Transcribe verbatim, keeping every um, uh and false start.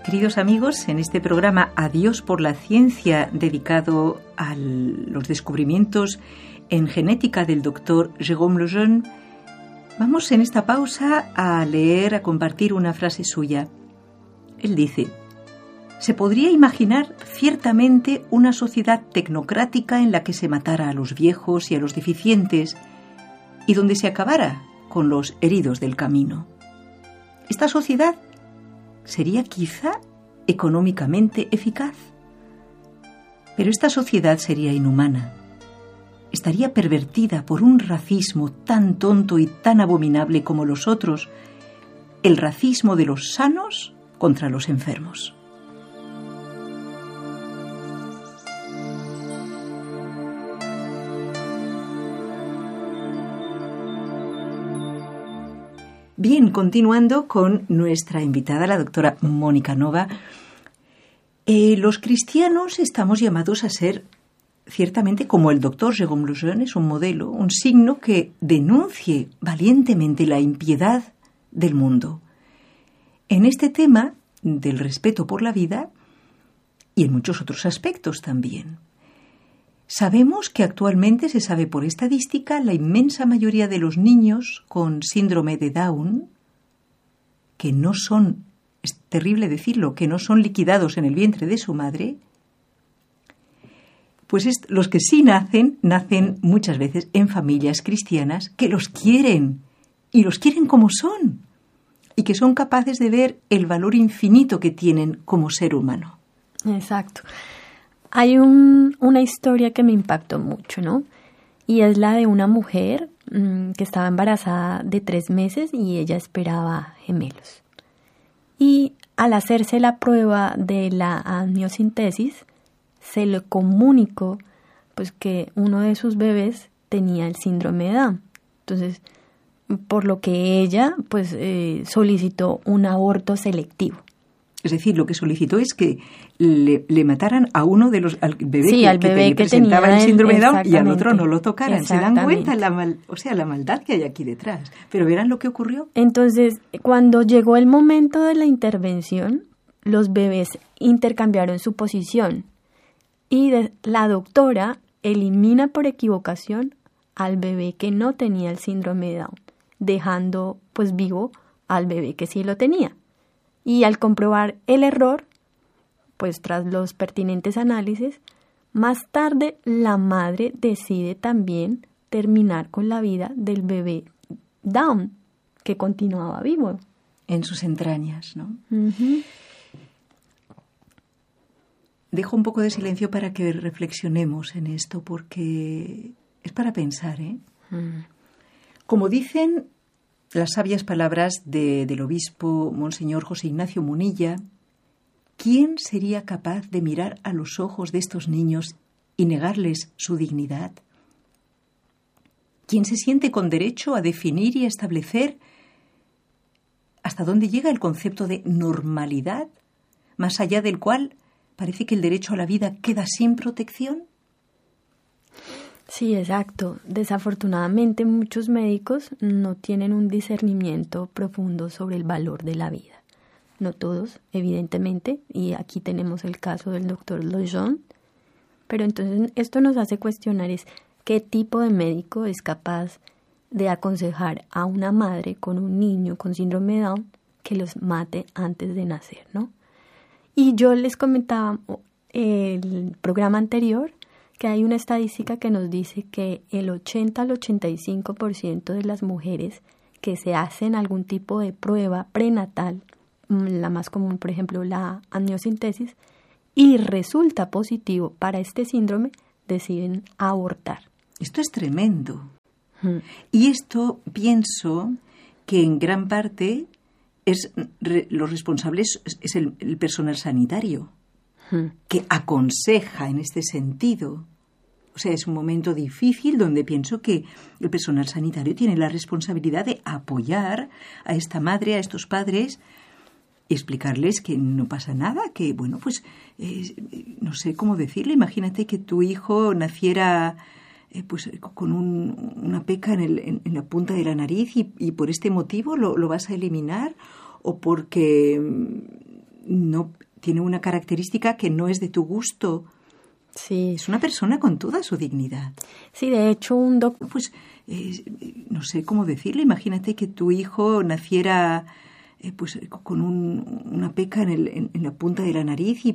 Queridos amigos, en este programa Adiós por la ciencia, dedicado a los descubrimientos en genética del doctor Jérôme Lejeune, vamos en esta pausa a leer, a compartir una frase suya. Él dice: se podría imaginar ciertamente una sociedad tecnocrática en la que se matara a los viejos y a los deficientes y donde se acabara con los heridos del camino. Esta sociedad sería quizá económicamente eficaz, pero esta sociedad sería inhumana. Estaría pervertida por un racismo tan tonto y tan abominable como los otros, el racismo de los sanos contra los enfermos. Bien, continuando con nuestra invitada, la doctora Mónica Nova. Eh, los cristianos estamos llamados a ser, ciertamente, como el doctor Jérôme Lejeune, es un modelo, un signo que denuncie valientemente la impiedad del mundo. En este tema del respeto por la vida y en muchos otros aspectos también. Sabemos que actualmente se sabe por estadística la inmensa mayoría de los niños con síndrome de Down, que no son, es terrible decirlo, que no son liquidados en el vientre de su madre, pues es, los que sí nacen, nacen muchas veces en familias cristianas que los quieren y los quieren como son y que son capaces de ver el valor infinito que tienen como ser humano. Exacto. Hay un, una historia que me impactó mucho, ¿no? Y es la de una mujer mmm, que estaba embarazada de tres meses y ella esperaba gemelos. Y al hacerse la prueba de la amniocentesis, se le comunicó pues, que uno de sus bebés tenía el síndrome de Down. Entonces, por lo que ella pues, eh, solicitó un aborto selectivo. Es decir, lo que solicitó es que le, le mataran a uno de los, al bebé sí, que, al bebé que, que presentaba tenía el síndrome de Down y al otro no lo tocaran. Se dan cuenta la mal, o sea, la maldad que hay aquí detrás. Pero verán lo que ocurrió. Entonces, cuando llegó el momento de la intervención, los bebés intercambiaron su posición y de, la doctora elimina por equivocación al bebé que no tenía el síndrome de Down, dejando pues vivo al bebé que sí lo tenía. Y al comprobar el error, pues tras los pertinentes análisis, más tarde la madre decide también terminar con la vida del bebé Down, que continuaba vivo. En sus entrañas, ¿no? Uh-huh. Dejo un poco de silencio para que reflexionemos en esto, porque es para pensar, ¿eh? Uh-huh. Como dicen las sabias palabras de, del obispo Monseñor José Ignacio Munilla, ¿quién sería capaz de mirar a los ojos de estos niños y negarles su dignidad? ¿Quién se siente con derecho a definir y a establecer hasta dónde llega el concepto de normalidad, más allá del cual parece que el derecho a la vida queda sin protección? Sí, exacto. Desafortunadamente muchos médicos no tienen un discernimiento profundo sobre el valor de la vida. No todos, evidentemente, y aquí tenemos el caso del doctor Lejeune. Pero entonces esto nos hace cuestionar es qué tipo de médico es capaz de aconsejar a una madre con un niño con síndrome de Down que los mate antes de nacer, ¿no? Y yo les comentaba el programa anterior que hay una estadística que nos dice que el ochenta al ochenta y cinco por ciento de las mujeres que se hacen algún tipo de prueba prenatal, la más común, por ejemplo, la amniocentesis, y resulta positivo para este síndrome, deciden abortar. Esto es tremendo. Hmm. Y esto pienso que en gran parte es re, los responsables es el, el personal sanitario. Que aconseja en este sentido. O sea, es un momento difícil donde pienso que el personal sanitario tiene la responsabilidad de apoyar a esta madre, a estos padres, y explicarles que no pasa nada, que, bueno, pues, eh, no sé cómo decirle. Imagínate que tu hijo naciera eh, pues con un, una peca en, el, en, en la punta de la nariz y, y por este motivo lo, lo vas a eliminar, o porque no tiene una característica que no es de tu gusto. Sí. Es una persona con toda su dignidad. Sí, de hecho, un doctor... Pues, eh, no sé cómo decirle. Imagínate que tu hijo naciera eh, pues con un, una peca en, el, en, en la punta de la nariz y